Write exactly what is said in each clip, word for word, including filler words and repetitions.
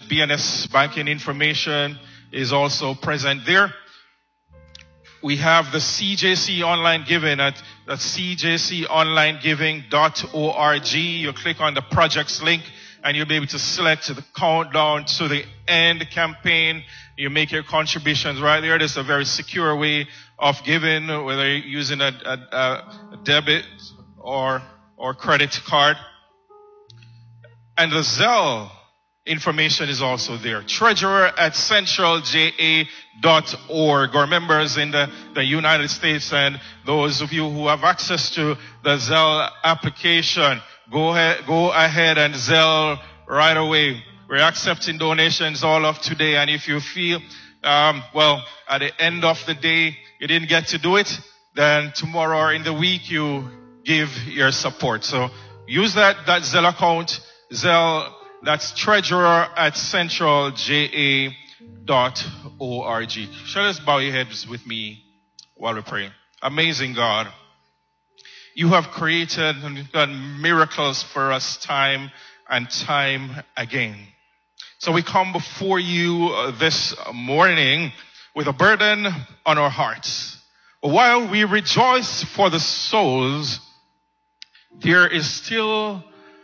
B N S banking information is also present there. We have the C J C online giving at, at c j c online giving dot org. You click on the projects link and you'll be able to select the countdown to the end campaign. You make your contributions right there. This is a very secure way of giving, whether you're using a, a, a debit or, or credit card. And the Zelle information is also there. Treasurer at central j a dot org. Our members in the, the United States and those of you who have access to the Zelle application, go ahead, go ahead and Zelle right away. We're accepting donations all of today. And if you feel, um, well, at the end of the day, you didn't get to do it, then tomorrow or in the week, you give your support. So use that, that Zelle account, Zelle. That's treasurer at central j a dot org. Shall us bow your heads with me while we pray. Amazing God, you have created and done miracles for us time and time again. So we come before you this morning with a burden on our hearts. While we rejoice for the souls, there is still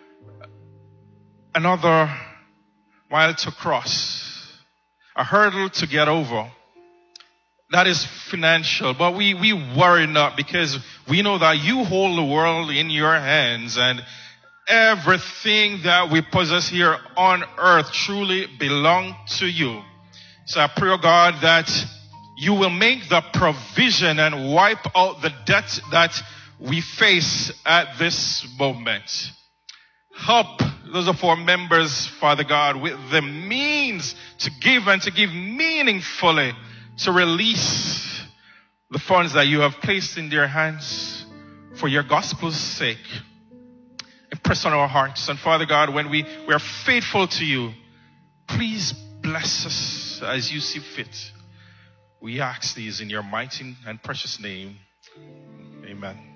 another mile to cross, a hurdle to get over. That is financial, but we, we worry not because we know that you hold the world in your hands and everything that we possess here on earth truly belongs to you. So I pray, oh God, that you will make the provision and wipe out the debt that we face at this moment. Help those of our members, Father God, with the means to give and to give meaningfully, to release the funds that you have placed in their hands for your gospel's sake. Impress on our hearts. And Father God, when we, we are faithful to you, please bless us as you see fit. We ask these in your mighty and precious name. Amen.